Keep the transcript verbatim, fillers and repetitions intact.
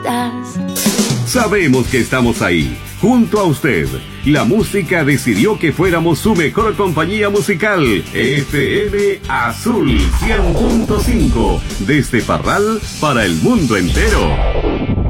estás. Sabemos que estamos ahí, junto a usted. La música decidió que fuéramos su mejor compañía musical. F M Azul cien punto cinco. Desde Parral para el mundo entero.